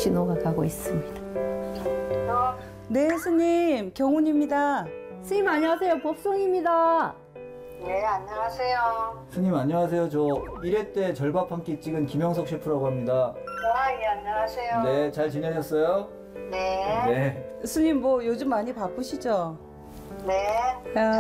신호가 가고 있습니다. 네, 스님, 경훈입니다. 스님 안녕하세요. 법송입니다. 네, 안녕하세요. 스님 안녕하세요. 저 1회 때 절밥 한 끼 찍은 김영석 셰프라고 합니다. 예, 안녕하세요. 네, 잘 지내셨어요? 네. 네. 스님 뭐 요즘 많이 바쁘시죠? 네.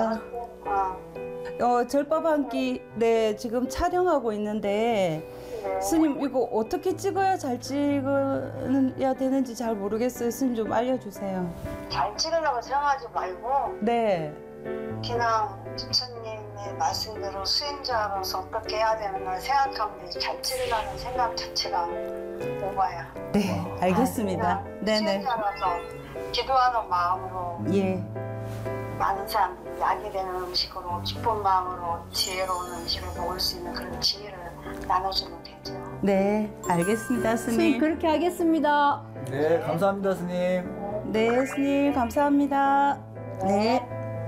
절밥 한 끼, 네, 지금 촬영하고 있는데, 스님 이거 어떻게 찍어야 잘 찍어야 되는지 잘 모르겠어요. 스님 좀 알려주세요. 잘 찍으려고 생각하지 말고 네. 그냥 부처님의 말씀대로 수행자로서 어떻게 해야 되는 걸 생각하면 잘 찍으려는 생각 자체가 오바야. 네, 알겠습니다. 그냥 네네. 수행자로서 기도하는 마음으로 예. 많은 사람들이 약이 되는 음식으로 기쁜 마음으로 지혜로운 음식을 먹을 수 있는 그런 지혜를 나눠주면 되죠. 네, 알겠습니다, 스님 스님. 그렇게 하겠습니다. 네, 감사합니다, 스님. 네, 스님, 감사합니다. 네.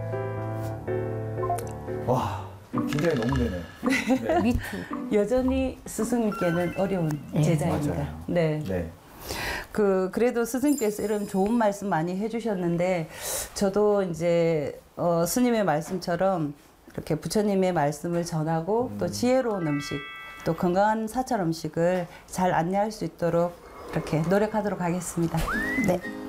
와, 긴장이 너무 되네. 네. 미투. 여전히 스승님께는 어려운 네, 제자입니다. 맞아요. 네. 네. 그래도 스승님께서 이런 좋은 말씀 많이 해주셨는데, 저도 이제, 스님의 말씀처럼 이렇게 부처님의 말씀을 전하고 또 지혜로운 음식, 또 건강한 사찰 음식을 잘 안내할 수 있도록 이렇게 노력하도록 하겠습니다. 네.